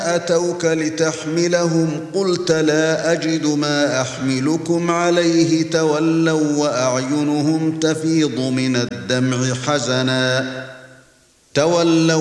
أتوك لتحملهم قلت لا أجد ما أحملكم عليه تولوا وأعينهم تفيض من الدمع حزنا